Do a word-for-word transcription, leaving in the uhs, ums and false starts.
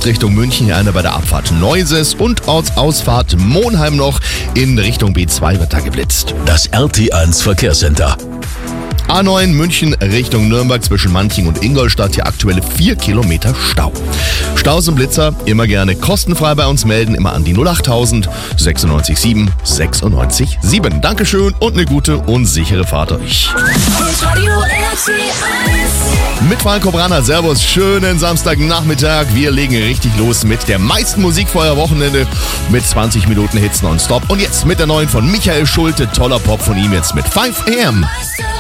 Richtung München, hier einer bei der Abfahrt Neuses und Ortsausfahrt Monheim noch. In Richtung B zwei wird da geblitzt. Das R T eins Verkehrscenter. A neun München Richtung Nürnberg zwischen Manching und Ingolstadt, hier aktuelle vier Kilometer Stau. Staus und Blitzer immer gerne kostenfrei bei uns melden, immer an die null achttausend sechsundneunzig sieben sechsundneunzig sieben. Dankeschön und eine gute und sichere Fahrt euch. Mit Falco Brana, servus, schönen Samstagnachmittag. Wir legen richtig los mit der meisten Musik vor euer Wochenende mit zwanzig Minuten Hits nonstop. Und jetzt mit der neuen von Michael Schulte, toller Pop von ihm jetzt mit five a m.